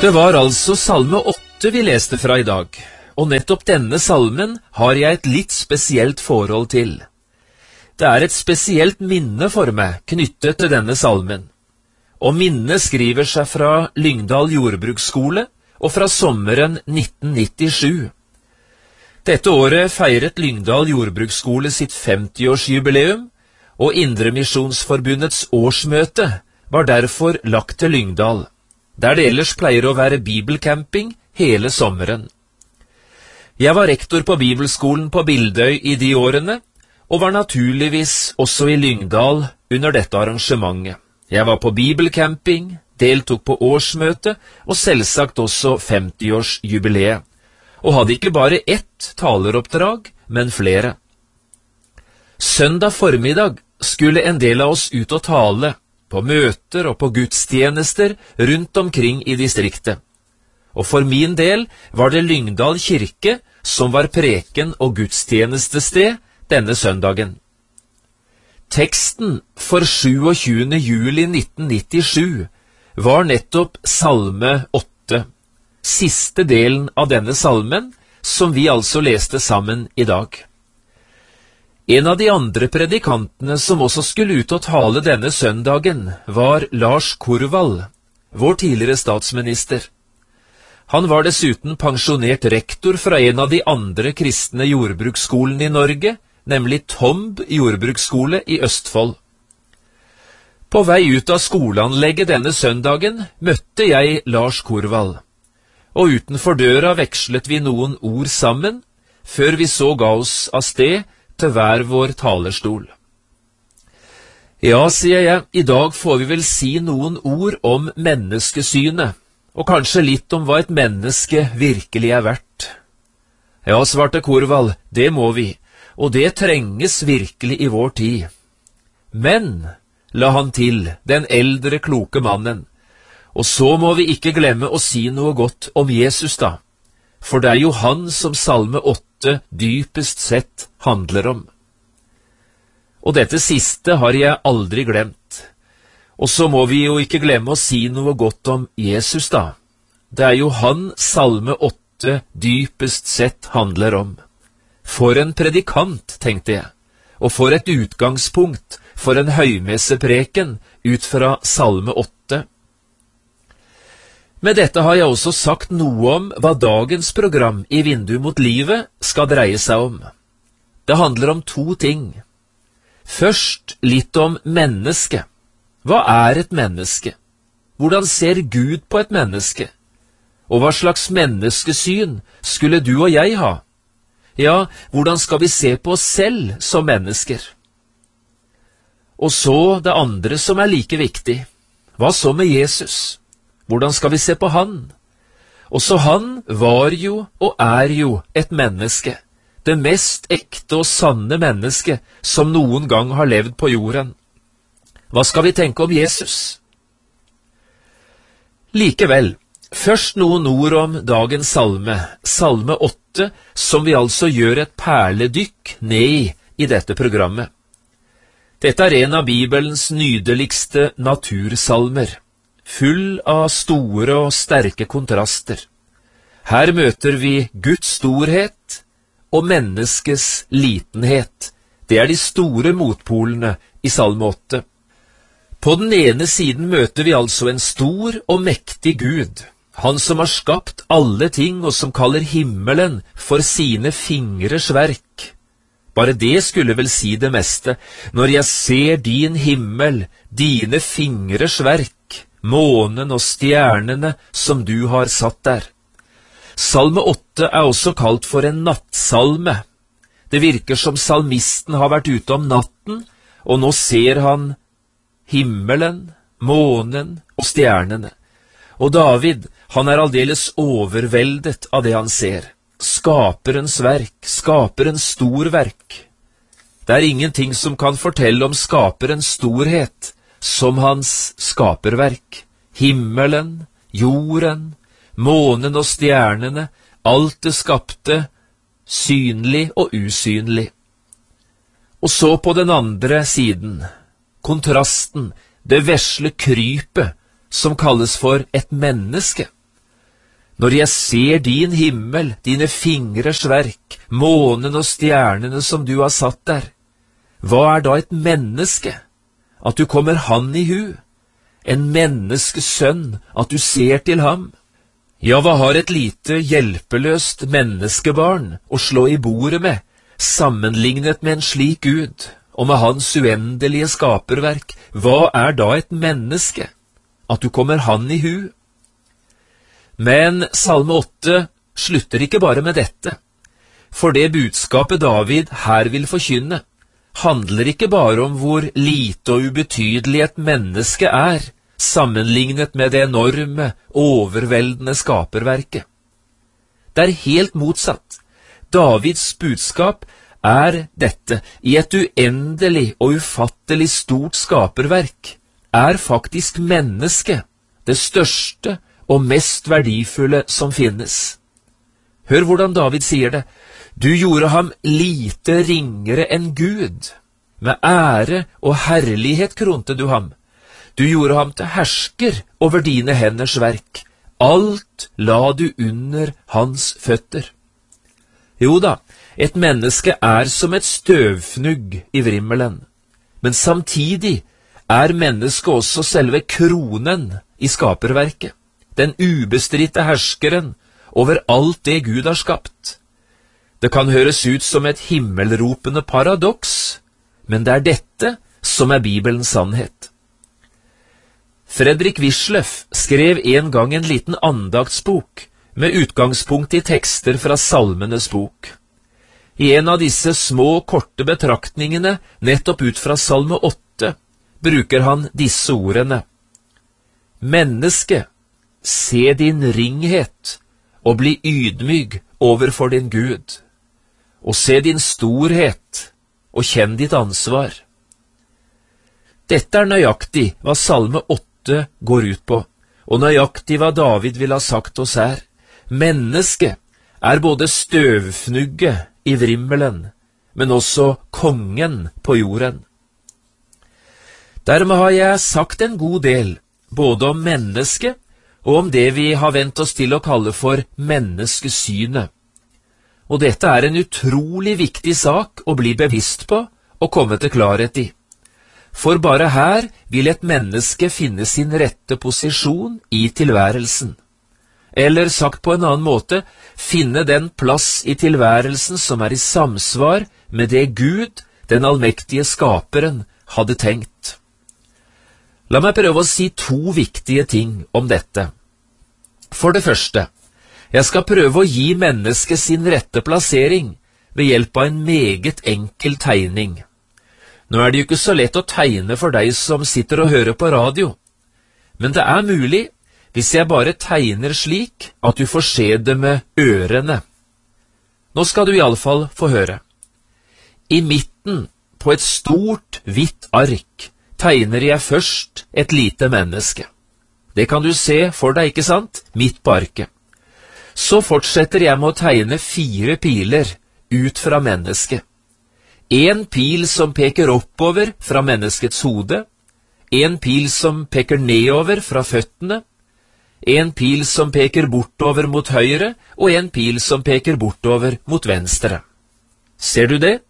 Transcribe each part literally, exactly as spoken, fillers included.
Det var altså salme åtte vi leste fra i dag, og nettopp denne salmen har jeg et litt spesielt forhold til. Det er et spesielt minne for meg knyttet til denne salmen, og minnet skriver seg fra Lyngdal jordbruksskole og fra sommeren nitten nittisju. Dette året feiret Lyngdal jordbruksskole sitt femtiårsjubileum, og Indremisjonsforbundets årsmøte var derfor lagt til Lyngdal, der det ellers pleier å være bibelcamping hele sommeren. Jeg var rektor på bibelskolen på Bildøy i de årene, og var naturligvis også i Lyngdal under dette arrangementet. Jeg var på bibelcamping, deltok på årsmøte og selvsagt også femtiårsjubileet, og hadde ikke bare ett taleroppdrag, men flere. Søndag formiddag skulle en del av oss ut og tale, på møter og på gudstjenester rundt omkring i distriktet. Og for min del var det Lyngdal kirke som var preken og gudstjenestested denne søndagen. Teksten for tjuesyvende juli nitten nittisju var nettopp salme åtte, siste delen av denne salmen, som vi altså leste sammen i dag. En av de andre predikantene som også skulle ut og tale denne søndagen, var Lars Korvald, vår tidligere statsminister. Han var dessuten pensjonert rektor fra en av de andre kristne jordbruksskolene i Norge, nemlig Tomb jordbruksskole i Østfold. På vei ut av skoleanlegget denne søndagen møtte jeg Lars Korvald, og utenfor døra vekslet vi noen ord sammen, før vi så ga oss av sted til hver vår talerstol. Ja, sier jeg, i dag får vi vel si noen ord om menneskesynet, og kanskje litt om hva et menneske virkelig er verdt. Ja, svarte Korvald, det må vi, og det trenges virkelig i vår tid. Men, la han til, den eldre kloke mannen, og så må vi ikke glemme å si noe godt om Jesus da, for det er jo han som salme åtte dypest sett handler om. Og dette siste har jeg aldri glemt. Og så må vi jo ikke glemme å si noe godt om Jesus da. Det er jo han salme åtte dypest sett handler om. For en predikant, tenkte jeg, og for et utgangspunkt for en høymessepreken ut fra salme åtte. Med dette har jeg også sagt noe om hva dagens program i Vindu mot livet skal dreie seg om. Det handler om to ting. Først litt om mennesket. Hva er et menneske? Hvordan ser Gud på et menneske? Og hva slags menneskesyn skulle du og jeg ha? Ja, hvordan skal vi se på oss selv som mennesker? Og så det andre som er like viktig. Hva så med Jesus? Hvordan skal vi se på han? Også han var jo og er jo et menneske, det mest ekte og sanne menneske som noen gang har levd på jorden. Hva skal vi tenke om Jesus? Likevel, først noen ord om dagens salme, salme åtte, som vi altså gjør et perledykk ned i i dette programmet. Dette er en av Bibelens nydeligste natursalmer, full av store og sterke kontraster. Her møter vi Guds storhet og menneskets litenhet. Det er de store motpolene i salme åtte. På den ene siden møter vi altså en stor og mektig Gud, han som har skapt alle ting og som kaller himmelen for sine fingres verk. Bare det skulle vel si det meste, når jeg ser din himmel, dine fingres verk, månen og stjernene som du har satt der. Salme åtte er også kalt for en nattsalme. Det virker som salmisten har vært ute om natten, og nå ser han himmelen, månen og stjernene. Og David, han er aldeles overveldet av det han ser. Skaperens verk, skaperens storverk. Det er ingenting som kan fortelle om skaperens storhet, som hans skaperverk. Himmelen, jorden, månen og stjernene, alt det skapte, synlig og usynlig. Og så på den andre siden, kontrasten, det vesle krypet, som kalles for et menneske. Når jeg ser din himmel, dine fingres verk, månen og stjernene som du har satt der, hva er da et menneske, at du kommer han i hu? En menneskesønn, at du ser til ham? Ja, hva har et lite hjelpeløst menneskebarn å slå i bordet med, sammenlignet med en slik Gud, og med hans uendelige skaperverk? Hva er da et menneske, at du kommer han i hu? Men Salme åtte slutter ikke bare med dette, for det budskapet David her vil forkynne, handler ikke bare om hvor lite og ubetydelig et menneske er, sammenlignet med det enorme, overveldende skaperverket. Det er helt motsatt. Davids budskap er dette: i et uendelig og ufattelig stort skaperverk er faktisk mennesket det største og mest verdifulle som finnes. Hør hvordan David sier det: du gjorde ham lite ringere enn Gud. Med ære og herlighet kronte du ham. Du gjorde ham til hersker over dine henders verk. Alt la du under hans føtter. Jo da, et menneske er som et støvfnugg i vrimmelen, men samtidig er mennesket også selve kronen i skaperverket, den ubestridte herskeren over alt det Gud har skapt. Det kan høres ut som et himmelropende paradoks, men det er dette som er Bibelens sannhet. Fredrik Wisløff skrev en gang en liten andaktsbok med utgangspunkt i tekster fra Salmenes bok. I en av disse små, korte betraktningene, nettopp ut fra Salme åtte, bruker han disse ordene: menneske, se din ringhet, og bli ydmyg overfor din Gud, og se din storhet, og kjenn ditt ansvar. Dette er nøyaktig hva Salme åtte går ut på, og nøyaktig hva David vil ha sagt oss her. Mennesket er både støvfnugget i vrimmelen, men også kongen på jorden. Dermed har jeg sagt en god del, både om mennesket og om det vi har vent oss til å kalle for menneskesynet. Og dette er en utrolig viktig sak å bli bevisst på og komme til klarhet i. For bare her vil et menneske finne sin rette posisjon i tilværelsen. Eller sagt på en annen måte, finne den plass i tilværelsen som er i samsvar med det Gud, den allmektige skaperen, hadde tenkt. La meg prøve å si to viktige ting om dette. For det første, jeg skal prøve å gi mennesket sin rette plassering ved hjelp av en meget enkel tegning. Nå er det jo ikke så lett å tegne for deg som sitter og hører på radio, men det er mulig hvis jeg bare tegner slik at du får se det med ørene. Nå skal du i alle fall få høre. I midten på et stort, hvitt ark tegner jeg først et lite menneske. Det kan du se for deg, ikke sant? Midt på arket. Så fortsetter jeg med å tegne fire piler ut fra mennesket. En pil som peker oppover fra menneskets hode, en pil som peker nedover fra føttene, en pil som peker bortover mot høyre, og en pil som peker bortover mot venstre. Ser du det?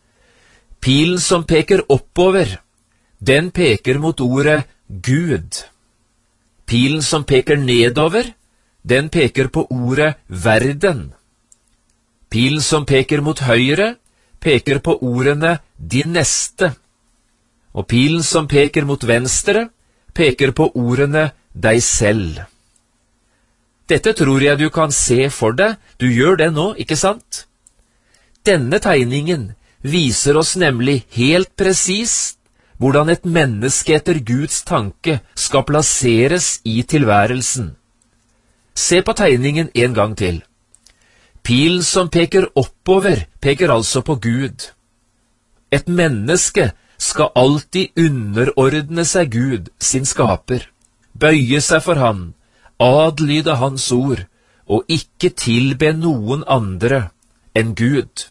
Pilen som peker oppover, den peker mot ordet Gud. Pilen som peker nedover, den peker på ordet verden. Pilen som peker mot høyre, peker på ordene din neste. Og pilen som peker mot venstre, peker på ordene deg selv. Dette tror jeg du kan se for deg, du gjør det nå, ikke sant? Denne tegningen viser oss nemlig helt presist hvordan et menneske etter Guds tanke skal plasseres i tilværelsen. Se på tegningen en gang til. Pilen som peker oppover, peker altså på Gud. Et menneske skal alltid underordne seg Gud, sin skaper, bøye seg for han, adlyde hans ord, og ikke tilbe noen andre enn Gud.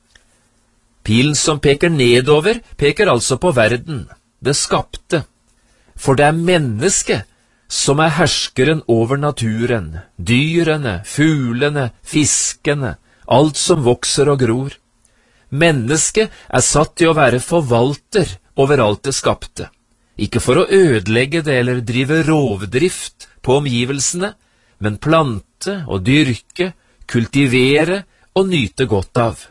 Pilen som peker nedover, peker altså på verden, det skapte, for det er mennesket som er herskeren over naturen, dyrene, fuglene, fiskene, alt som vokser og gror. Mennesket er satt til å være forvalter over alt det skapte, ikke for å ødelegge det eller drive rovdrift på omgivelsene, men plante og dyrke, kultivere og nyte godt av.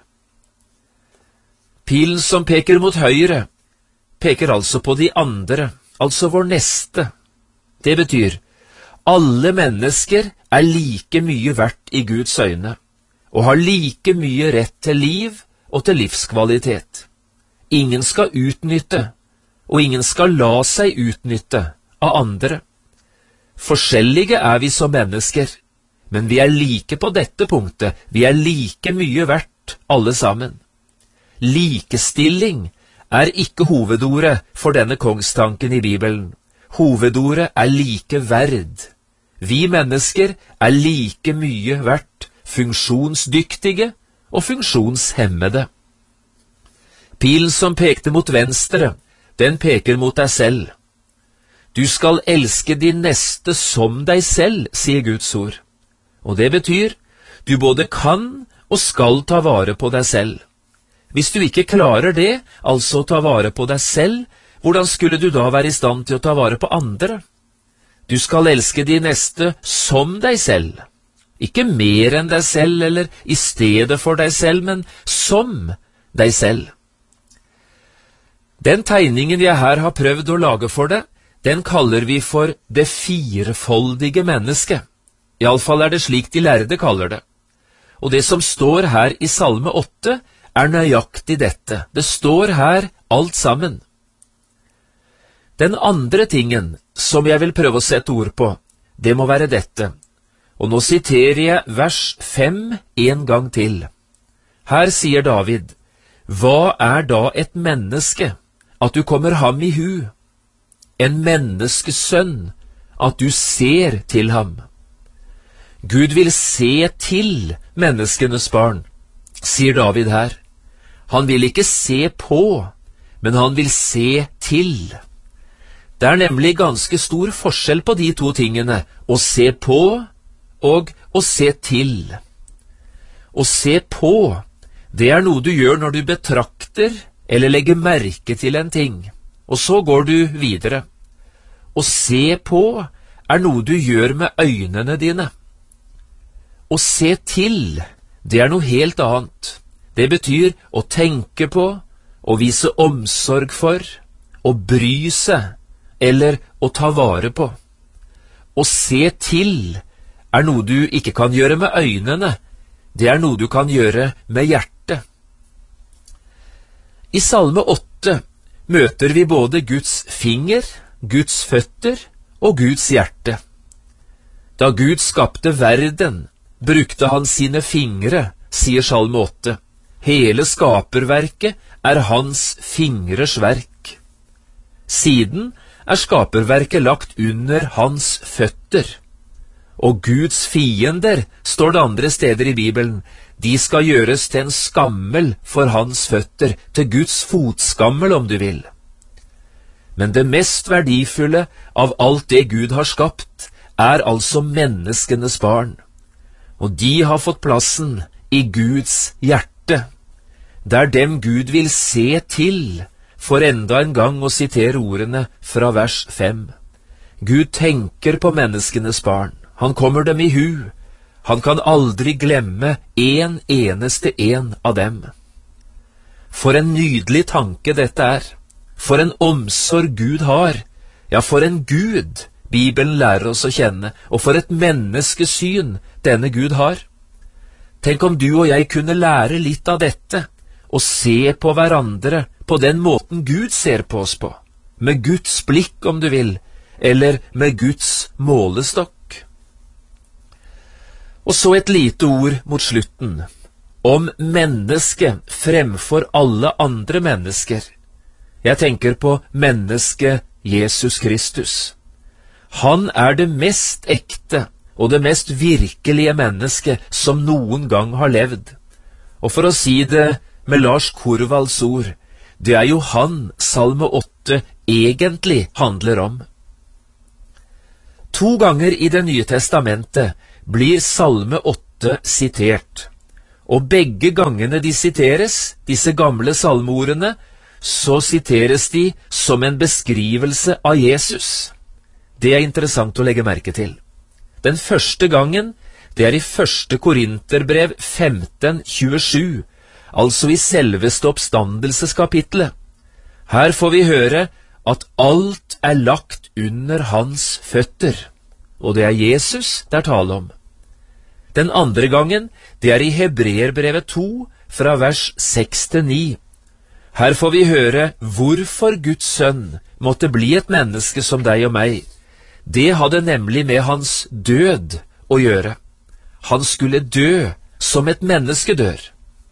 Pilen som peker mot høyre, peker altså på de andre, altså vår neste. Det betyr, alle mennesker er like mye verdt i Guds øyne, og har like mye rett til liv og til livskvalitet. Ingen skal utnytte, og ingen skal la seg utnytte av andre. Forskjellige er vi som mennesker, men vi er like på dette punktet, vi er like mye verdt alle sammen. Likestilling er ikke hovedordet for denne kongstanken i Bibelen. Hovedordet er likeverd. Vi mennesker er like mye verdt, funksjonsdyktige og funksjonshemmede. Pilen som pekte mot venstre, den peker mot deg selv. Du skal elske din neste som deg selv, sier Guds ord. Og det betyr, du både kan og skal ta vare på deg selv. Hvis du ikke klarer det, altså ta vare på deg selv, hvordan skulle du da være i stand til å ta vare på andre? Du skal elske de neste som deg selv. Ikke mer enn deg selv eller i stedet for deg selv, men som deg selv. Den tegningen jeg her har prøvd å lage for deg, den kaller vi for det firefoldige mennesket. I alle fall er det slik de lærde kaller det. Og det som står her i Salme åtte er nøyaktig dette. Det står her alt sammen. Den andre tingen som jeg vil prøve å sette ord på, det må være dette. Og nå siterer jeg vers fem en gang til. Her sier David, «Hva er da et menneske, at du kommer ham i hu? En menneskesønn, at du ser til ham?» Gud vil se til menneskenes barn, sier David her. Han vil ikke se på, men han vil se til. Det er nemlig ganske stor forskjell på de to tingene, å se på og å se til. Å se på, det er noe du gjør når du betrakter eller legger merke til en ting, og så går du videre. Å se på er noe du gjør med øynene dine. Å se til, det er noe helt annet. Det betyr å tenke på, å vise omsorg for, å bry seg, eller å ta vare på. Å se til er noe du ikke kan gjøre med øynene, det er noe du kan gjøre med hjertet. I Salme åtte møter vi både Guds finger, Guds føtter og Guds hjerte. Da Gud skapte verden, brukte han sine fingre, sier Salme åtte. Hele skaperverket er hans fingres verk. Siden er skaperverket lagt under hans føtter. Og Guds fiender, står det andre steder i Bibelen, de skal gjøres til en skammel for hans føtter, til Guds fotskammel om du vil. Men det mest verdifulle av alt det Gud har skapt, er altså menneskenes barn. Og de har fått plassen i Guds hjerte. Det er dem Gud vil se til, for enda en gang å sitere ordene fra vers fem. Gud tenker på menneskenes barn. Han kommer dem i hu. Han kan aldri glemme en eneste en av dem. For en nydelig tanke dette er. For en omsorg Gud har. Ja, for en Gud Bibelen lærer oss å kjenne, og for et menneskesyn denne Gud har. Tenk om du og jeg kunne lære litt av dette, og se på hverandre på den måten Gud ser på oss på, med Guds blikk om du vil, eller med Guds målestokk. Og så et lite ord mot slutten, om mennesket fremfor alle andre mennesker. Jeg tenker på mennesket Jesus Kristus. Han er det mest ekte og det mest virkelige mennesket som noen gang har levd. Og for å si det med Lars Korvalds ord, det er jo han Salme åtte egentlig handler om. To ganger i Det nye testamentet blir Salme åtte sitert, og begge gangene de siteres, disse gamle salmeordene, så siteres de som en beskrivelse av Jesus. Det er interessant å legge merke til. Den første gangen, det er i første Korinterbrev femten tjuesju, altså i selveste oppstandelseskapitlet. Her får vi høre at alt er lagt under hans føtter, og det er Jesus det er tale om. Den andre gangen, det er i Hebreerbrevet to, fra vers seks til ni. Her får vi høre hvorfor Guds sønn måtte bli et menneske som deg og meg. Det hadde nemlig med hans død å gjøre. Han skulle dø som et menneske dør.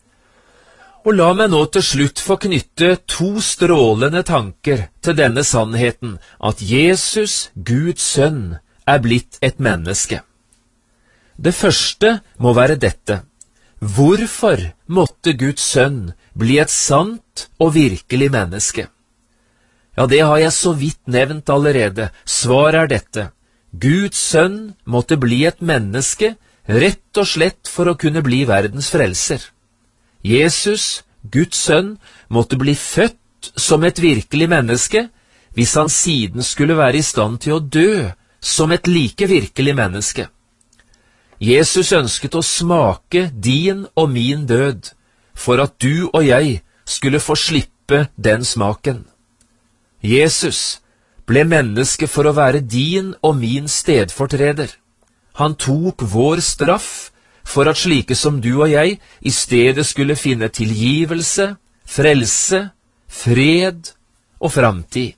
Og la meg nå til slutt få knytte to strålende tanker til denne sannheten, at Jesus, Guds sønn, er blitt et menneske. Det første må være dette: hvorfor måtte Guds sønn bli et sant og virkelig menneske? Ja, det har jeg så vidt nevnt allerede. Svaret er dette: Guds sønn måtte bli et menneske, rett og slett for å kunne bli verdens frelser. Jesus, Guds sønn, måtte bli født som et virkelig menneske, hvis han siden skulle være i stand til å dø som et like virkelig menneske. Jesus ønsket å smake din og min død, for at du og jeg skulle få slippe den smaken. Jesus ble menneske for å være din og min stedfortreder. Han tok vår straff for at slike som du og jeg i stedet skulle finne tilgivelse, frelse, fred og framtid.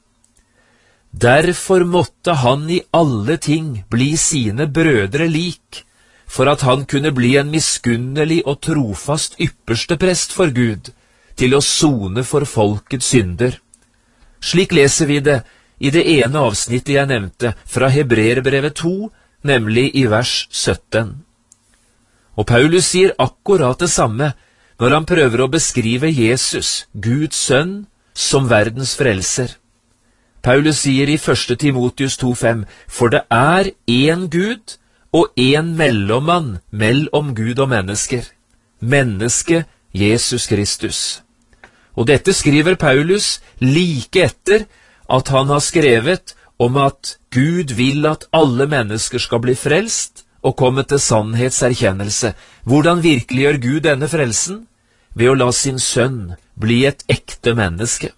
Derfor måtte han i alle ting bli sine brødre lik, for at han kunne bli en miskunnelig og trofast ypperste prest for Gud, til å sone for folkets synder. Slik leser vi det i det ene avsnittet jeg nevnte, fra Hebreerbrevet to, nemlig i vers sytten. Og Paulus sier akkurat det samme når han prøver å beskrive Jesus, Guds sønn, som verdens frelser. Paulus sier i første Timotius to fem, for det er én Gud og én mellommann mellom Gud og mennesker, menneske Jesus Kristus. Og dette skriver Paulus like etter at han har skrevet om at Gud vil at alle mennesker skal bli frelst og komme til sannhetserkjennelse. Hvordan virkeliggjør Gud denne frelsen? Ved å la sin sønn bli et ekte menneske.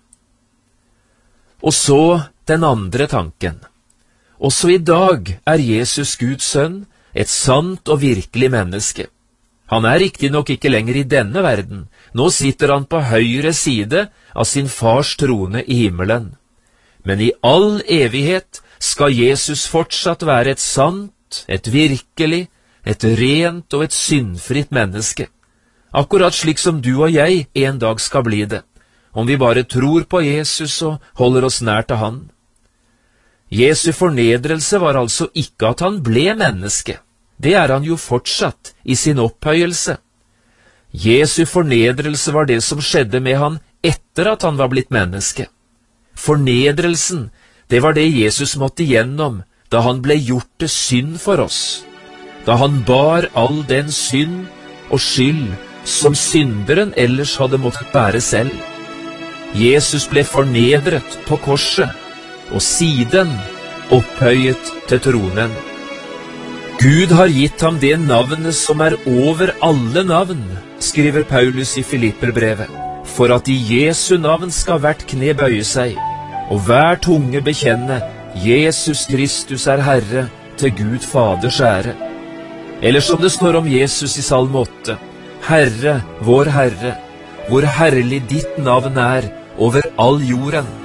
Og så den andre tanken. Også i dag er Jesus Guds sønn et sant og virkelig menneske. Han er riktignok ikke lenger i denne verden. Nå sitter han på høyre side av sin fars trone i himmelen. Men i all evighet skal Jesus fortsatt være et sant, et virkelig, et rent og et syndfritt menneske. Akkurat slik som du og jeg en dag skal bli det, om vi bare tror på Jesus og holder oss nær til han. Jesu fornedrelse var altså ikke at han ble menneske. Det er han jo fortsatt i sin opphøyelse. Jesu fornedrelse var det som skjedde med han etter at han var blitt menneske. Fornedrelsen, det var det Jesus måtte gjennom da han ble gjort til synd for oss, da han bar all den synd og skyld som synderen ellers hadde måttet bære selv. Jesus ble fornedret på korset, og siden opphøyet til tronen. Gud har gitt ham det navnet som er over alle navn, skriver Paulus i Filipperbrevet, for at i Jesu navn skal hvert kne bøye seg, og hver tunge bekjenne Jesus Kristus er Herre, til Gud Faders ære. Eller som det står om Jesus i Salme åtte, Herre, vår Herre, hvor herlig ditt navn er over all jorden.